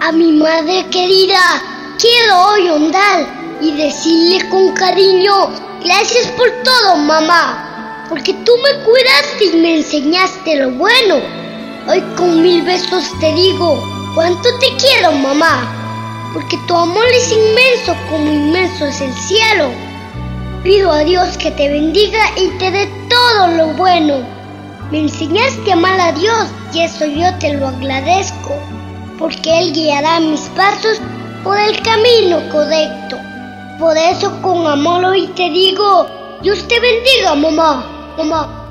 A mi madre querida quiero hoy honrar y decirle con cariño: gracias por todo, mamá, porque tú me cuidaste y me enseñaste lo bueno. Hoy con 1000 besos te digo cuánto te quiero, mamá, porque tu amor es inmenso como inmenso es el cielo. Pido a Dios que te bendiga y te dé todo lo bueno. Me enseñaste a amar a Dios y eso yo te lo agradezco, porque Él guiará mis pasos por el camino correcto. Por eso con amor hoy te digo: Dios te bendiga, mamá, mamá.